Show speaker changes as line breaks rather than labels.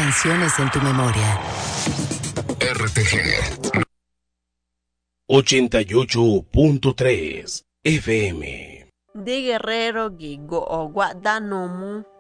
canciones en tu memoria.
RTG
88.3 FM.
De Guerrero Gigo o Guadanomu.